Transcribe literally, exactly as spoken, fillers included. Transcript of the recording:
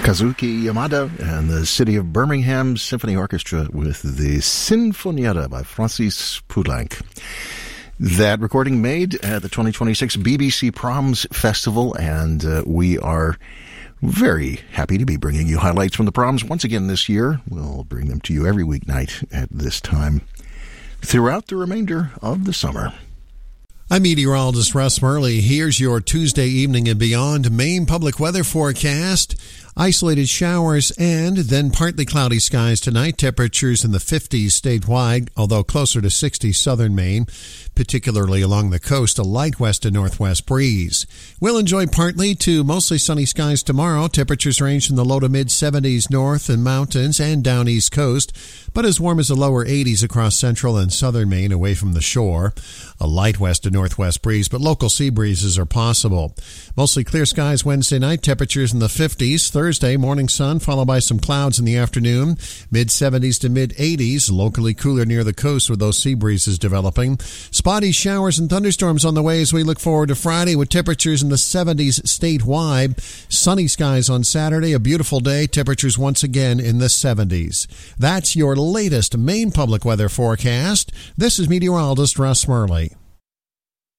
Kazuki Yamada and the City of Birmingham Symphony Orchestra with the Sinfonietta by Francis Poulenc. That recording made at the twenty twenty-six B B C Proms Festival, and uh, we are very happy to be bringing you highlights from the proms once again this year. We'll bring them to you every weeknight at this time throughout the remainder of the summer. I'm meteorologist Russ Murley. Here's your Tuesday evening and beyond Maine public weather forecast. Isolated showers and then partly cloudy skies tonight. Temperatures in the fifties statewide, although closer to sixty southern Maine, particularly along the coast. A light west to northwest breeze. We'll enjoy partly to mostly sunny skies tomorrow. Temperatures range in the low to mid seventies north and mountains and down east coast, but as warm as the lower eighties across central and southern Maine away from the shore. A light west to northwest breeze, but local sea breezes are possible. Mostly clear skies Wednesday night. Temperatures in the fifties. Thursday, morning sun, followed by some clouds in the afternoon. mid seventies to mid eighties. Locally cooler near the coast with those sea breezes developing. Spotty showers and thunderstorms on the way as we look forward to Friday with temperatures in the seventies statewide. Sunny skies on Saturday. A beautiful day. Temperatures once again in the seventies. That's your latest Maine public weather forecast. This is meteorologist Russ Murley.